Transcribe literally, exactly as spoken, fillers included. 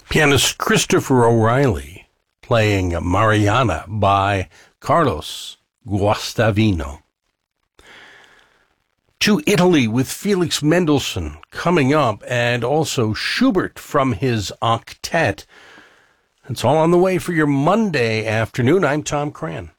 Pianist Christopher O'Reilly playing Mariana by Carlos Guastavino. To Italy with Felix Mendelssohn coming up, and also Schubert from his octet. It's all on the way for your Monday afternoon. I'm Tom Cran.